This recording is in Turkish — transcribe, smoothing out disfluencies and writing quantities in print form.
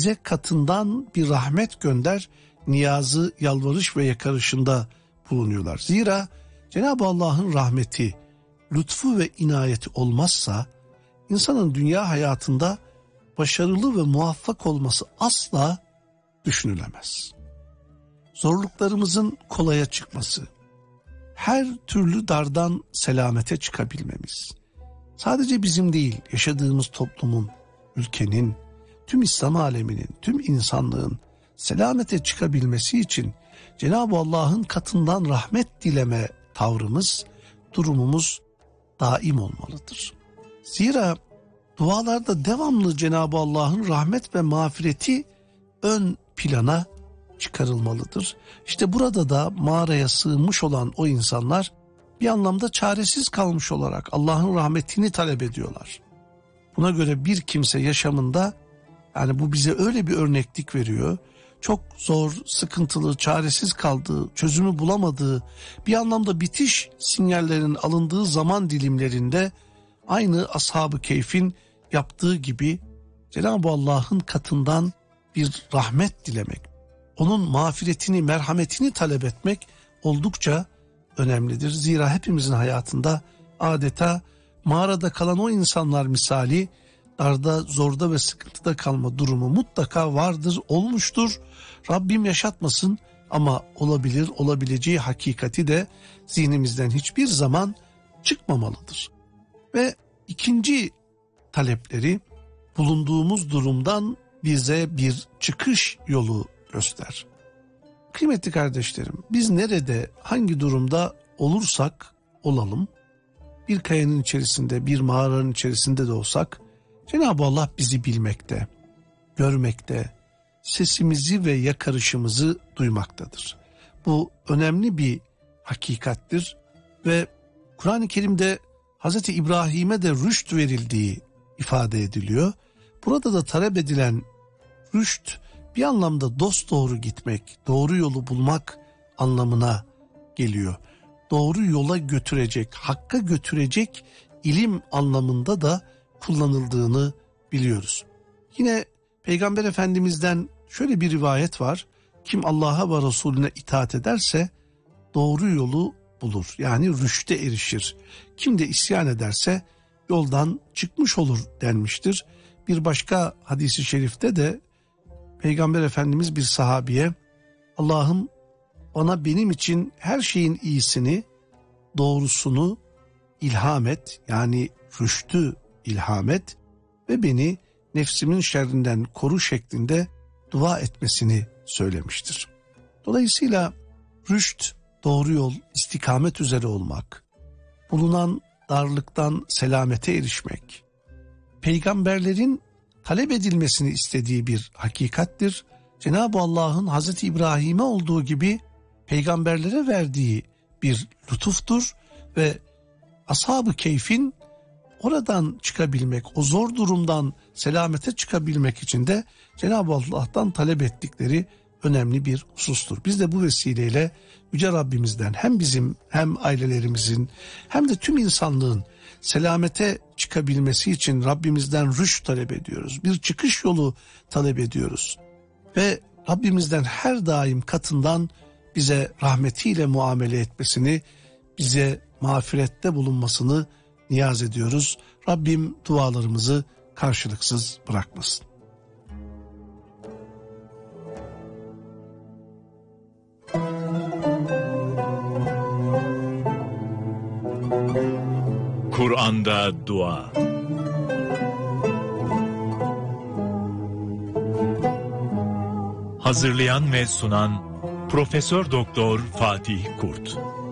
bize katından bir rahmet gönder, niyazı, yalvarış ve yakarışında bulunuyorlar. Zira Cenab-ı Allah'ın rahmeti, lütfu ve inayeti olmazsa insanın dünya hayatında başarılı ve muvaffak olması asla düşünülemez. Zorluklarımızın kolaya çıkması, her türlü dardan selamete çıkabilmemiz, sadece bizim değil, yaşadığımız toplumun, ülkenin, tüm İslam aleminin, tüm insanlığın selamete çıkabilmesi için Cenab-ı Allah'ın katından rahmet dileme tavrımız, durumumuz daim olmalıdır. Zira dualarda devamlı Cenab-ı Allah'ın rahmet ve mağfireti ön plana çıkarılmalıdır. İşte burada da mağaraya sığınmış olan o insanlar bir anlamda çaresiz kalmış olarak Allah'ın rahmetini talep ediyorlar. Buna göre bir kimse yaşamında, yani bu bize öyle bir örneklik veriyor, çok zor, sıkıntılı, çaresiz kaldığı, çözümü bulamadığı, bir anlamda bitiş sinyallerinin alındığı zaman dilimlerinde aynı Ashab-ı Keyf'in yaptığı gibi Cenab-ı Allah'ın katından bir rahmet dilemek, onun mağfiretini, merhametini talep etmek oldukça önemlidir. Zira hepimizin hayatında adeta mağarada kalan o insanlar misali darda, zorda ve sıkıntıda kalma durumu mutlaka vardır, olmuştur. Rabbim yaşatmasın ama olabilir, olabileceği hakikati de zihnimizden hiçbir zaman çıkmamalıdır. Ve ikinci talepleri, bulunduğumuz durumdan bize bir çıkış yolu göster. Kıymetli kardeşlerim, biz nerede, hangi durumda olursak olalım, bir kayanın içerisinde, bir mağaranın içerisinde de olsak, Cenab-ı Allah bizi bilmekte, görmekte, sesimizi ve yakarışımızı duymaktadır. Bu önemli bir hakikattir ve Kur'an-ı Kerim'de Hz. İbrahim'e de rüşt verildiği ifade ediliyor. Burada da talep edilen rüşt bir anlamda dosdoğru gitmek, doğru yolu bulmak anlamına geliyor. Doğru yola götürecek, hakka götürecek ilim anlamında da kullanıldığını biliyoruz. Yine Peygamber Efendimiz'den şöyle bir rivayet var. Kim Allah'a ve Resulüne itaat ederse doğru yolu bulur. Yani rüşte erişir. Kim de isyan ederse yoldan çıkmış olur denmiştir. Bir başka hadisi şerifte de Peygamber Efendimiz bir sahabiye, Allah'ım bana benim için her şeyin iyisini, doğrusunu ilham et, yani rüştü ilham et ve beni nefsimin şerrinden koru şeklinde dua etmesini söylemiştir. Dolayısıyla rüşt, doğru yol, istikamet üzere olmak, bulunan darlıktan selamete erişmek, peygamberlerin talep edilmesini istediği bir hakikattir. Cenab-ı Allah'ın Hazreti İbrahim'e olduğu gibi peygamberlere verdiği bir lütuftur ve Ashab-ı Keyf'in oradan çıkabilmek, o zor durumdan selamete çıkabilmek için de Cenab-ı Allah'tan talep ettikleri önemli bir husustur. Biz de bu vesileyle Yüce Rabbimizden hem bizim hem ailelerimizin hem de tüm insanlığın selamete çıkabilmesi için Rabbimizden rüşt talep ediyoruz. Bir çıkış yolu talep ediyoruz. Ve Rabbimizden her daim katından bize rahmetiyle muamele etmesini, bize mağfirette bulunmasını niyaz ediyoruz. Rabbim dualarımızı karşılıksız bırakmasın. Kur'an'da dua. Hazırlayan ve sunan Profesör Doktor Fatih Kurt.